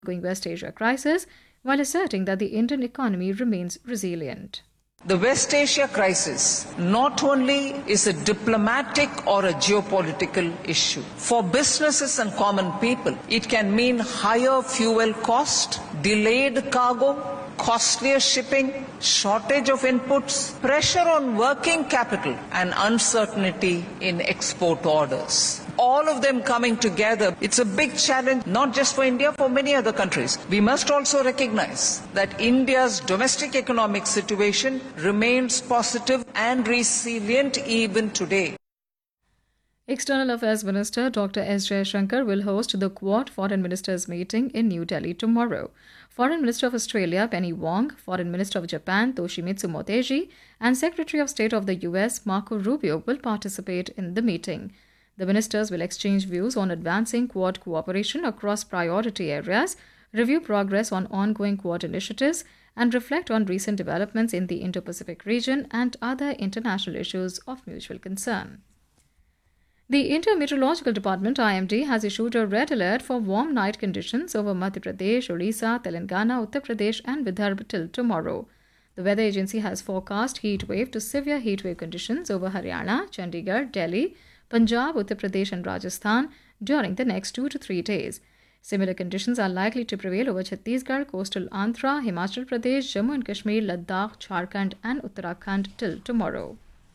ongoing West Asia crisis, while asserting that the Indian economy remains resilient. The West Asia crisis not only is a diplomatic or a geopolitical issue. For businesses and common people, it can mean higher fuel cost, delayed cargo, costlier shipping, shortage of inputs, pressure on working capital, and uncertainty in export orders. All of them coming together, it's a big challenge, not just for India, for many other countries. We must also recognize that India's domestic economic situation remains positive and resilient even today. External Affairs Minister Dr. S. Jaishankar will host the Quad Foreign Ministers meeting in New Delhi tomorrow. Foreign Minister of Australia Penny Wong, Foreign Minister of Japan Toshimitsu Motegi, and Secretary of State of the US Marco Rubio will participate in the meeting. The ministers will exchange views on advancing Quad cooperation across priority areas, review progress on ongoing Quad initiatives, and reflect on recent developments in the Indo-Pacific region and other international issues of mutual concern. The India Meteorological Department (IMD) has issued a red alert for warm night conditions over Madhya Pradesh, Odisha, Telangana, Uttar Pradesh and Vidarbha till tomorrow. The weather agency has forecast heat wave to severe heat wave conditions over Haryana, Chandigarh, Delhi, Punjab, Uttar Pradesh and Rajasthan during the next 2 to 3 days. Similar conditions are likely to prevail over Chhattisgarh, coastal Andhra, Himachal Pradesh, Jammu and Kashmir, Ladakh, Jharkhand and Uttarakhand till tomorrow.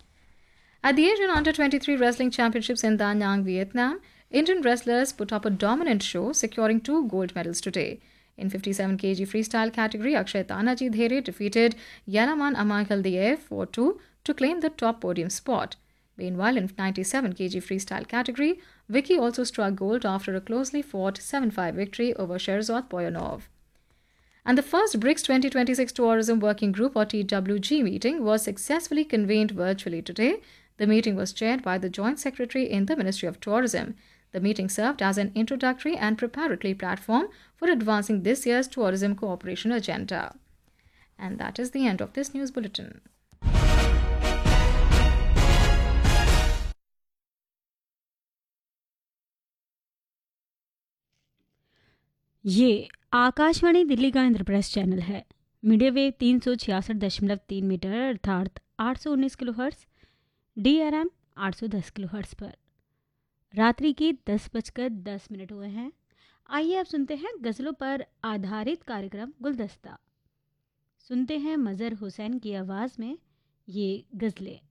At the Asian Under-23 Wrestling Championships in Da Nang, Vietnam, Indian wrestlers put up a dominant show, securing 2 gold medals today. In 57 kg freestyle category, Akshay Tanaji Dhere defeated Yalaman Amakhaldiev 4-2 to claim the top podium spot. Meanwhile, in 97 kg freestyle category, Vicky also struck gold after a closely fought 7-5 victory over Sherzod Boyanov. And the first BRICS 2026 Tourism Working Group or TWG meeting was successfully convened virtually today. The meeting was chaired by the Joint Secretary in the Ministry of Tourism. The meeting served as an introductory and preparatory platform for advancing this year's tourism cooperation agenda. And that is the end of this news bulletin. ये आकाशवाणी दिल्ली का Indraprastha channel है। Media wave 366.3 metre अर्थात 819 kilohertz, DRM 810 kilohertz पर। रात्रि के 10:10 हुए हैं। आइए अब सुनते हैं गज़लों पर आधारित कार्यक्रम गुलदस्ता। सुनते हैं मज़हर हुसैन की आवाज़ में ये गज़लें।